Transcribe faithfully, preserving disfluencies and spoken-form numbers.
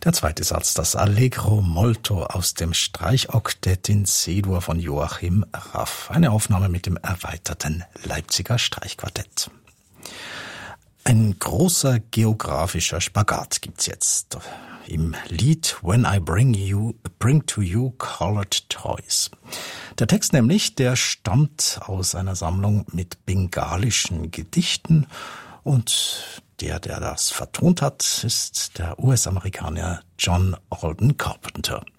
Der zweite Satz, das Allegro molto aus dem Streichoktett in C-Dur von Joachim Raff. Eine Aufnahme mit dem erweiterten Leipziger Streichquartett. Ein großer geografischer Spagat gibt's jetzt im Lied When I Bring You, Bring to You Colored Toys. Der Text nämlich, der stammt aus einer Sammlung mit bengalischen Gedichten und der, der das vertont hat, ist der U S-Amerikaner John Alden Carpenter.